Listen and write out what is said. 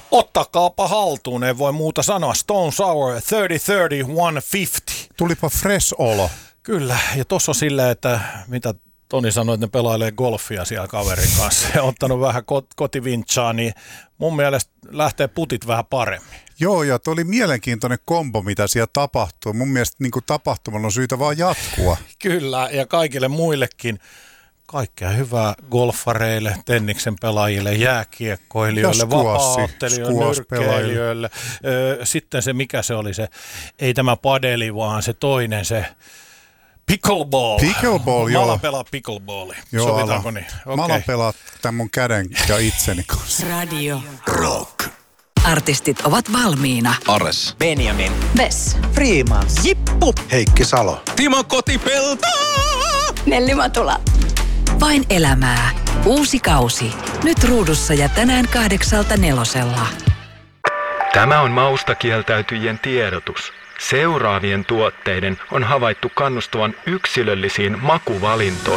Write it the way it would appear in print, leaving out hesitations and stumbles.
Ottakaapa haltuun, ei voi muuta sanoa. Stone Sour 30-30, 150. Tulipa fresh olo. Kyllä, ja tossa on silleen, että mitä Toni sanoi, että ne pelailee golfia siellä kaverin kanssa ja ottanut vähän kotivinchaa, niin mun mielestä lähtee putit vähän paremmin. Joo, ja toi oli mielenkiintoinen kombo, mitä siellä tapahtuu. Mun mielestä niin tapahtumalla on syytä vaan jatkua. Kyllä, ja kaikille muillekin. Kaikkea hyvää golfareille, tenniksen pelaajille, jääkiekkoilijoille, vapaa-ottelijoille, nyrkkeilijöille. Sitten se, mikä se oli se, ei tämä padeli, vaan se toinen, se pickleball. Pickleball, joo. Mä alan pelaa pickleballia. Joo, sovitaanko niin? Okay. Mä alan pelaa tämän mun käden ja itseni kanssa. Radio Rock. Artistit ovat valmiina. Ares. Benjamin. Bess. Freeman. Jippu. Heikki Salo. Timo Kotipelto. Nelli Matula. Vain elämää. Uusi kausi. Nyt ruudussa ja tänään 8:00. Tämä on maustakieltäytyjien tiedotus. Seuraavien tuotteiden on havaittu kannustavan yksilöllisiin makuvalintoihin.